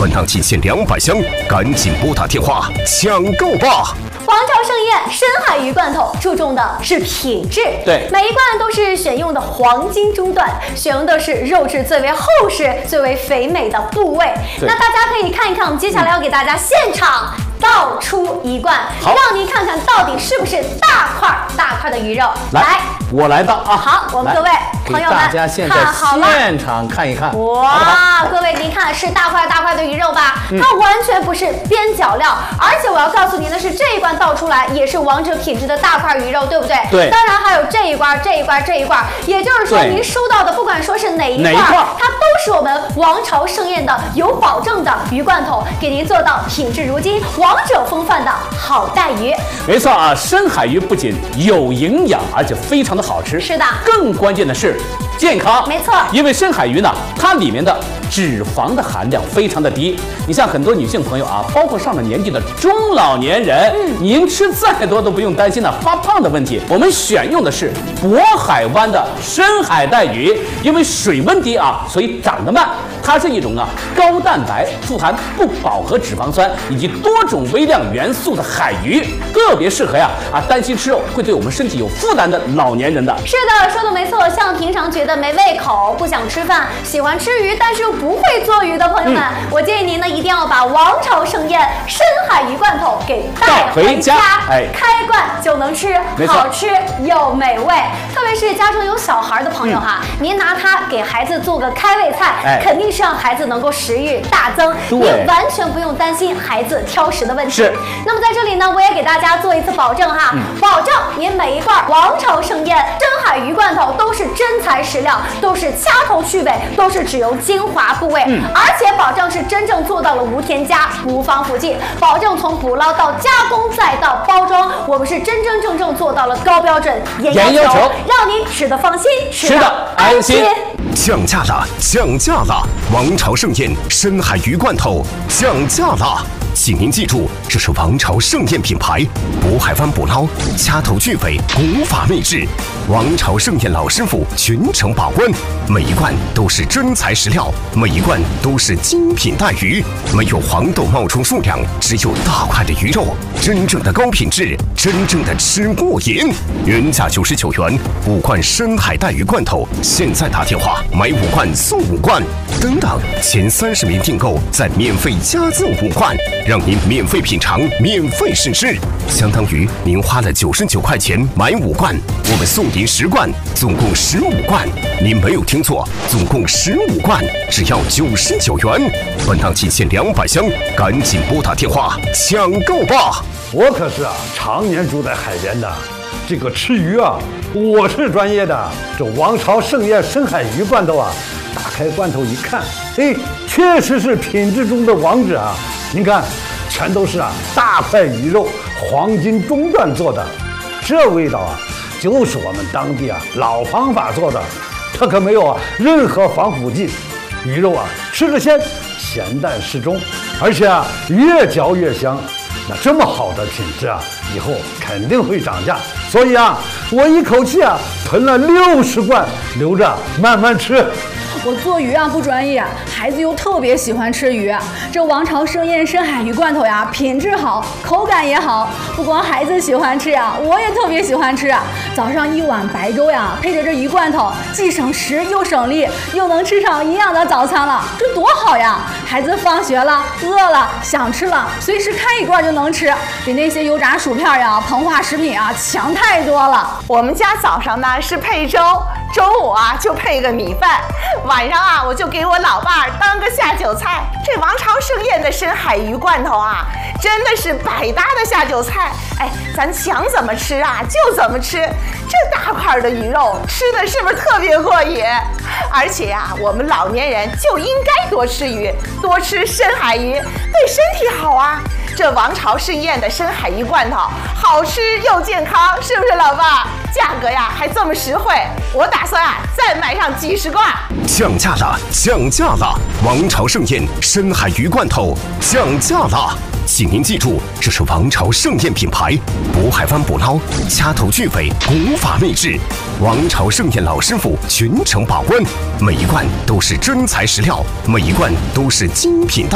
本档仅限200箱，赶紧拨打电话抢购吧！ 王朝盛宴深海鱼罐头注重的是品质， 对， 每一罐都是选用的黄金中段，选用的是肉质最为厚实、最为肥美的部位。那大家可以看一看，我们接下来要给大家现场倒出一罐，让您看看到底是不是大块的鱼肉。 来，我来倒啊！ 好，我们各位朋友们大家现在现场看一看。 哇，各位您看是大块的鱼肉吧？它完全不是边角料，而且我要告诉您的是，这一罐倒出来也是王者品质的大块鱼肉，对不对？ 对。 当然还有这一罐，也就是说您收到的不管说是哪一罐，它都是我们王朝盛宴的有保证的鱼罐头，给您做到品质如金、王者风范的好带鱼。 没错啊，深海鱼不仅有营养，而且非常的好吃。 是的。更关键的是健康。 没错。 因为深海鱼呢，它里面的脂肪的含量非常的低。你像很多女性朋友啊，包括上了年纪的中老年人，您吃再多都不用担心发胖的问题。我们选用的是渤海湾的深海带鱼，因为水温低啊，所以长得慢。它是一种高蛋白、富含不饱和脂肪酸以及多种微量元素的海鱼，特别适合担心吃肉会对我们身体有负担的老年人的。 是的，说的没错。像平常觉得没胃口、不想吃饭、喜欢吃鱼但是又不会做鱼的朋友们，我建议您一定要把王朝盛宴深海鱼罐头给带回家，开罐就能吃，好吃又美味。特别是家中有小孩的朋友您拿它给孩子做个开胃菜，肯定是让孩子能够食欲大增，您完全不用担心孩子挑食的问题。 是。 那么在这里呢，我也给大家做一次保证保证您每一罐王朝盛宴深海鱼罐头都是真材实料，都是掐头去尾，都是只用精华部位，而且保证是真正做到了无添加、无防腐剂，保证从捕捞到加工再到包装，我们是真真正正做到了高标准、严要求，让您吃得放心，吃得安心。 降价了，降价了！王朝盛宴深海鱼罐头降价了，请您记住，这是王朝盛宴品牌，渤海湾捕捞，掐头去尾，古法秘制。王朝盛宴老师傅全程把关，每一罐都是真材实料，每一罐都是精品带鱼，没有黄豆冒充数量，只有大块的鱼肉，真正的高品质，真正的吃过瘾。原价99元，5罐深海带鱼罐头，现在打电话买5罐送5罐，等等，前30名订购再免费加赠5罐，让您免费品尝，免费试吃，相当于您花了99块钱买5罐，我们送您10罐，总共15罐。您没有听错，总共15罐，只要99元。本档仅限200箱，赶紧拨打电话抢购吧！ 我可是常年住在海边的，这个吃鱼我是专业的。这王朝盛宴深海鱼罐头打开罐头一看，确实是品质中的王者您看，全都是大块鱼肉，黄金中段做的，这味道就是我们当地老方法做的，它可没有任何防腐剂，鱼肉吃着鲜，咸淡适中，而且越嚼越香。那这么好的品质以后肯定会涨价，所以我一口气囤了60罐，留着慢慢吃。 我做鱼不专业，孩子又特别喜欢吃鱼。这王朝盛宴深海鱼罐头品质好，口感也好，不光孩子喜欢吃我也特别喜欢吃。早上1碗白粥配着这鱼罐头，既省时又省力，又能吃上营养的早餐了，这多好呀！孩子放学了、饿了、想吃了，随时开一罐就能吃，比那些油炸薯片膨化食品强太多了。 我们家早上呢是配粥，中午就配个米饭，晚上我就给我老伴儿当个下酒菜。这王朝盛宴的深海鱼罐头真的是百搭的下酒菜。咱想怎么吃就怎么吃，这大块的鱼肉吃的是不是特别过瘾？而且我们老年人就应该多吃鱼，多吃深海鱼，对身体好这王朝盛宴的深海鱼罐头好吃又健康，是不是老爸？价格还这么实惠，我打算再买上几10罐。 降价了，降价了！王朝盛宴深海鱼罐头降价了，请您记住，这是王朝盛宴品牌，渤海湾捕捞，掐头去尾，古法秘制。王朝盛宴老师傅全程把关，每一罐都是真材实料，每一罐都是精品